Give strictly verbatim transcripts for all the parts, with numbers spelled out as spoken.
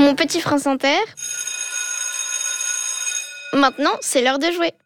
Mon petit France Inter. Maintenant, c'est l'heure de jouer.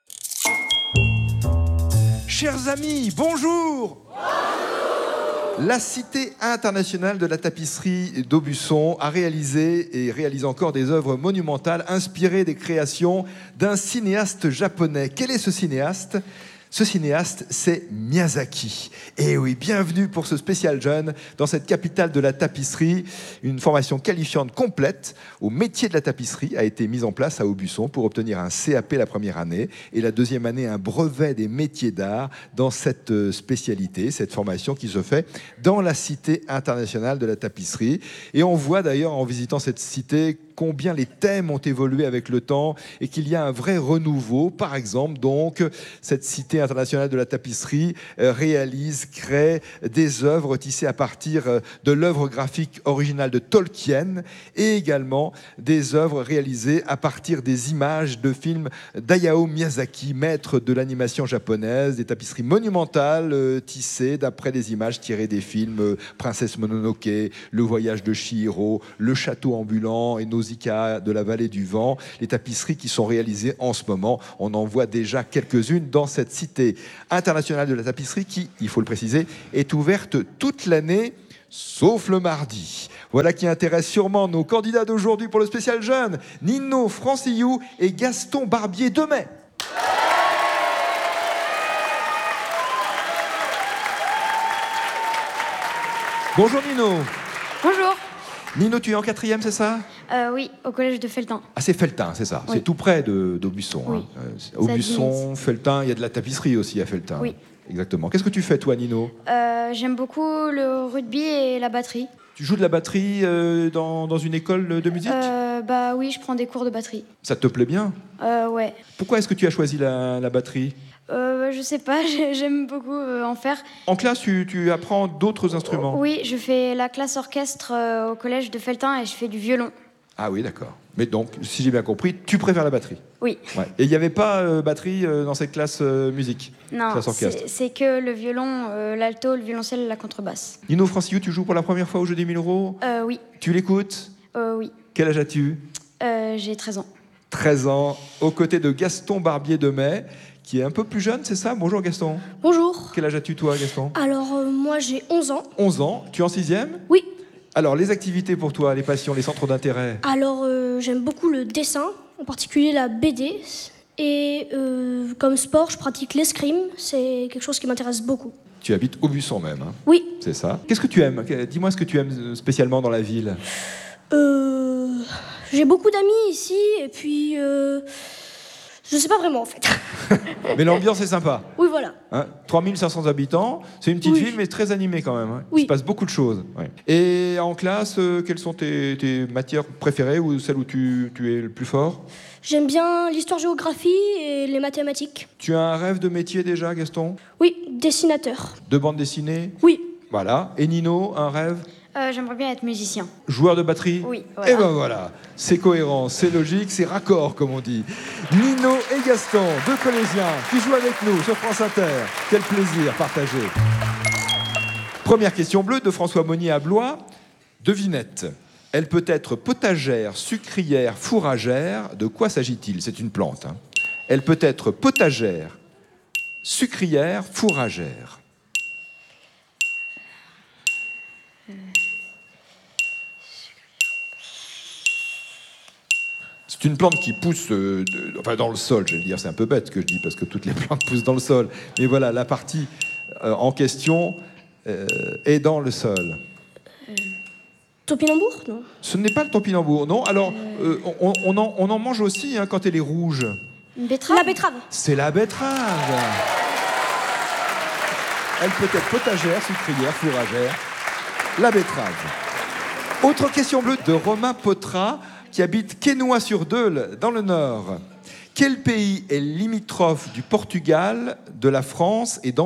Chers amis, bonjour. La Cité internationale de la tapisserie d'Aubusson a réalisé et réalise encore des œuvres monumentales inspirées des créations d'un cinéaste japonais. Quel est ce cinéaste ? Ce cinéaste, c'est Miyazaki. Et oui, bienvenue pour ce spécial jeune dans cette capitale de la tapisserie. Une formation qualifiante complète au métier de la tapisserie a été mise en place à Aubusson pour obtenir un C A P la première année et la deuxième année un brevet des métiers d'art dans cette spécialité, cette formation qui se fait dans la Cité internationale de la tapisserie. Et on voit d'ailleurs en visitant cette cité combien les thèmes ont évolué avec le temps et qu'il y a un vrai renouveau. Par exemple, donc, cette Cité internationale de la tapisserie euh, réalise, crée des œuvres tissées à partir euh, de l'œuvre graphique originale de Tolkien et également des œuvres réalisées à partir des images de films d'Hayao Miyazaki, maître de l'animation japonaise, des tapisseries monumentales euh, tissées d'après des images tirées des films euh, Princesse Mononoke, Le voyage de Chihiro, Le château ambulant et Nausicaa de la vallée du vent, les tapisseries qui sont réalisées en ce moment. On en voit déjà quelques-unes dans cette Cité internationale de la tapisserie qui, il faut le préciser, est ouverte toute l'année, sauf le mardi. Voilà qui intéresse sûrement nos candidats d'aujourd'hui pour le spécial jeune, Nino Francillou et Gaston Barbier-Demey. Bonjour Nino. Bonjour. Nino, tu es en quatrième, c'est ça ? Euh, oui, au collège de Felletin. Ah, c'est Felletin, c'est ça. Oui. C'est tout près de, d'Aubusson. Oui. Hein. Euh, Aubusson, Felletin, il y a de la tapisserie aussi à Felletin. Oui. Exactement. Qu'est-ce que tu fais, toi, Nino ? Euh, j'aime beaucoup le rugby et la batterie. Tu joues de la batterie euh, dans, dans une école de musique ? euh, Bah oui, je prends des cours de batterie. Ça te plaît bien ? Euh, ouais. Pourquoi est-ce que tu as choisi la, la batterie ? Euh, je sais pas, j'aime beaucoup euh, en faire. En classe, tu, tu apprends d'autres instruments ? Oui, je fais la classe orchestre euh, au collège de Felletin et je fais du violon. Ah oui, d'accord. Mais donc, si j'ai bien compris, tu préfères la batterie ? Oui. Ouais. Et il n'y avait pas euh, batterie euh, dans cette classe euh, musique ? Non, Classe orchestre. c'est, c'est que le violon, euh, l'alto, le violoncelle et la contrebasse. Nino Francillou, tu joues pour la première fois au jeu des mille euros ? Euh, oui. Tu l'écoutes ? Euh, oui. Quel âge as-tu ? Euh, j'ai treize ans. treize ans, aux côtés de Gaston Barbier-Demey, qui est un peu plus jeune, c'est ça ? Bonjour Gaston. Bonjour. Quel âge as-tu toi, Gaston ? Alors, euh, moi, j'ai onze ans. onze ans. Tu es en sixième ? Oui. Alors, les activités pour toi, les passions, les centres d'intérêt ? Alors, euh, j'aime beaucoup le dessin, en particulier la B D. Et euh, comme sport, je pratique l'escrime. C'est quelque chose qui m'intéresse beaucoup. Tu habites Aubusson même, hein ? Oui. C'est ça. Qu'est-ce que tu aimes ? Dis-moi ce que tu aimes spécialement dans la ville. Euh, j'ai beaucoup d'amis ici, et puis... Euh, je sais pas vraiment, en fait. Mais l'ambiance est sympa. Oui, voilà. Hein, trois mille cinq cents habitants, c'est une petite Oui. ville mais très animée quand même. Hein. Oui. Il se passe beaucoup de choses. Ouais. Et en classe, euh, quelles sont tes, tes matières préférées ou celles où tu, tu es le plus fort ? J'aime bien l'histoire-géographie et les mathématiques. Tu as un rêve de métier déjà, Gaston ? Oui, dessinateur. De bande dessinée ? Oui. Voilà. Et Nino, un rêve ? Euh, j'aimerais bien être musicien. Joueur de batterie ? Oui, Et voilà. ben voilà, c'est cohérent, c'est logique, c'est raccord comme on dit. Nino et Gaston, deux collégiens qui jouent avec nous sur France Inter. Quel plaisir partagé. Première question bleue de François Monnier à Blois. Devinette. Elle peut être potagère, sucrière, fourragère. De quoi s'agit-il ? C'est une plante. Hein. Elle peut être potagère, sucrière, fourragère. C'est une plante qui pousse euh, de, enfin dans le sol, je vais dire, c'est un peu bête ce que je dis, parce que toutes les plantes poussent dans le sol. Mais voilà, la partie euh, en question euh, est dans le sol. Euh, topinambour, non ? Ce n'est pas le topinambour, non. Alors, euh, on, on, en, on en mange aussi hein, quand elle est rouge. Une betterave ? La betterave. C'est la betterave. Elle peut être potagère, sucrière, fourragère. La betterave. Autre question bleue de Romain Potra, qui habite Quesnoy-sur-Deûle, dans le Nord. Quel pays est limitrophe du Portugal, de la France et dans